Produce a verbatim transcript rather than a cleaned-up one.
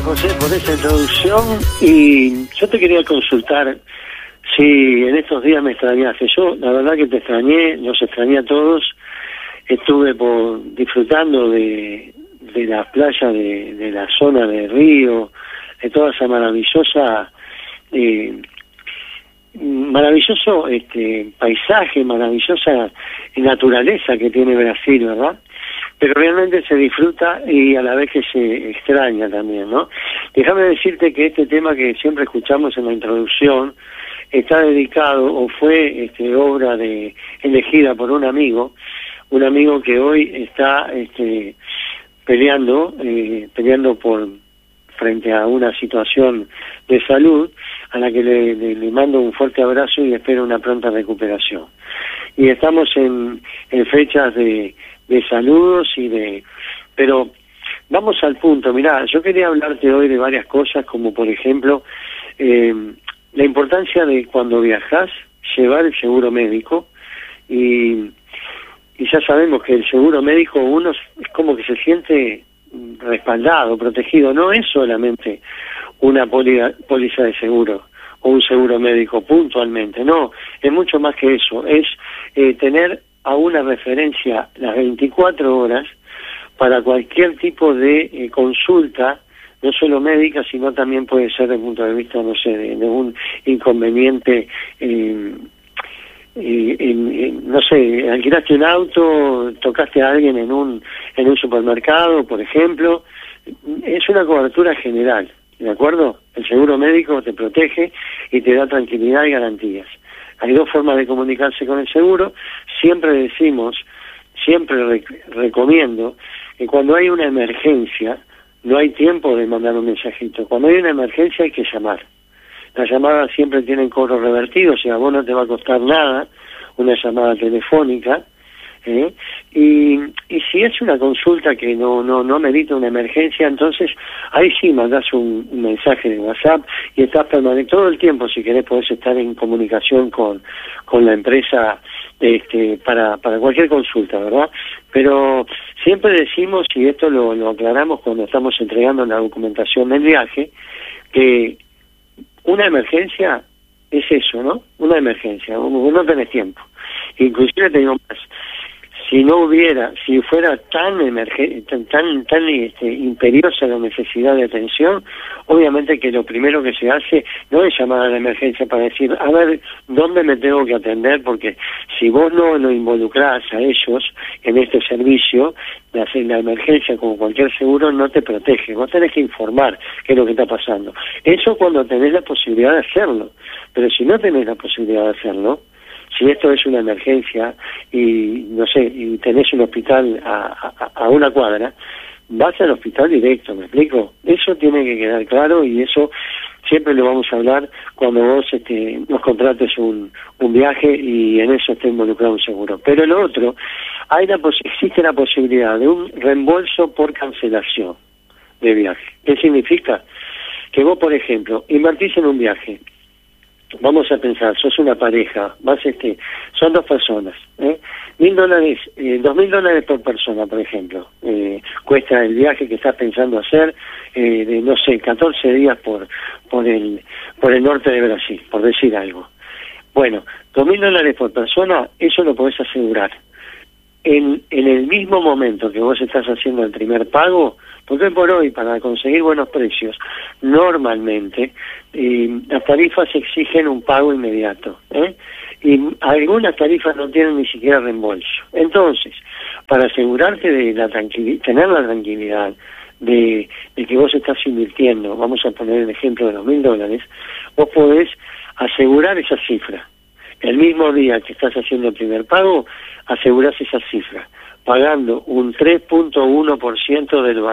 José, por esa introducción. Y yo te quería consultar si en estos días me extrañaste. Yo, la verdad que te extrañé, los extrañé a todos. Estuve por, disfrutando de, de las playas de, de la zona de Río, de toda esa maravillosa, eh, maravilloso este paisaje, maravillosa naturaleza que tiene Brasil, ¿verdad? Pero realmente se disfruta y a la vez que se extraña también, ¿no? Déjame decirte que este tema que siempre escuchamos en la introducción está dedicado o fue este, obra de elegida por un amigo, un amigo que hoy está este, peleando, eh, peleando por frente a una situación de salud a la que le, le, le mando un fuerte abrazo y espero una pronta recuperación. Y estamos en, en fechas de, de saludos y de... Pero vamos al punto. Mirá, yo quería hablarte hoy de varias cosas, como por ejemplo eh, la importancia de cuando viajás llevar el seguro médico y, y ya sabemos que el seguro médico uno es como que se siente respaldado, protegido. No es solamente una póliza de seguro o un seguro médico puntualmente, no, es mucho más que eso, es eh, tener a una referencia las veinticuatro horas para cualquier tipo de eh, consulta, no solo médica, sino también puede ser desde el punto de vista, no sé, de, de un inconveniente, eh, eh, en, en, no sé, alquilaste un auto, tocaste a alguien en un, en un supermercado, por ejemplo, es una cobertura general. ¿De acuerdo? El seguro médico te protege y te da tranquilidad y garantías. Hay dos formas de comunicarse con el seguro. Siempre decimos, siempre rec- recomiendo que cuando hay una emergencia, no hay tiempo de mandar un mensajito. Cuando hay una emergencia hay que llamar. Las llamadas siempre tienen cobro revertido, o sea, a vos no te va a costar nada una llamada telefónica. ¿Eh? Y, y si es una consulta que no no no merita una emergencia, entonces ahí sí mandás un, un mensaje de WhatsApp y estás permanente todo el tiempo. Si querés podés estar en comunicación con con la empresa este para para cualquier consulta, ¿verdad? Pero siempre decimos, y esto lo, lo aclaramos cuando estamos entregando la documentación del viaje, que una emergencia es eso, ¿no? Una emergencia, no tenés tiempo. Inclusive te digo más, si no hubiera, si fuera tan emergente, tan tan, tan este, imperiosa la necesidad de atención, obviamente que lo primero que se hace no es llamar a la emergencia para decir, a ver, ¿dónde me tengo que atender? Porque si vos no lo involucrás a ellos en este servicio, la, la emergencia, como cualquier seguro, no te protege. Vos tenés que informar qué es lo que está pasando. Eso cuando tenés la posibilidad de hacerlo. Pero si no tenés la posibilidad de hacerlo, si esto es una emergencia y, no sé, y tenés un hospital a, a, a una cuadra, vas al hospital directo, ¿me explico? Eso tiene que quedar claro y eso siempre lo vamos a hablar cuando vos este, nos contrates un, un viaje y en eso esté involucrado un seguro. Pero lo otro, hay la pos- existe la posibilidad de un reembolso por cancelación de viaje. ¿Qué significa? Que vos, por ejemplo, invertís en un viaje. Vamos a pensar, sos una pareja, vas este, son dos personas, ¿eh? mil dólares, eh, dos mil dólares por persona, por ejemplo, eh, cuesta el viaje que estás pensando hacer, eh, de no sé, catorce días por por el por el norte de Brasil, por decir algo. Bueno, dos mil dólares por persona, eso lo podés asegurar. En, en el mismo momento que vos estás haciendo el primer pago, porque hoy por hoy, para conseguir buenos precios, normalmente eh, las tarifas exigen un pago inmediato, ¿eh? y algunas tarifas no tienen ni siquiera reembolso. Entonces, para asegurarte de la tranquilidad, tener la tranquilidad de, de que vos estás invirtiendo, vamos a poner el ejemplo de los mil dólares, vos podés asegurar esa cifra. El mismo día que estás haciendo el primer pago, asegurás esa cifra, pagando un tres punto uno por ciento del valor